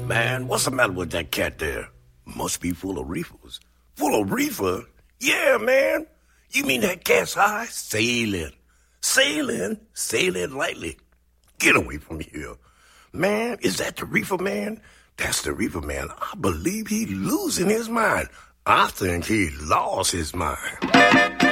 Man, what's the matter with that cat there? Must be full of reefers. Full of reefer? Yeah, man. You mean that cat's high? Sailing. Sailing lightly. Get away from here. Man, is that the reefer man? That's the reefer man. I believe he's losing his mind. I think he lost his mind.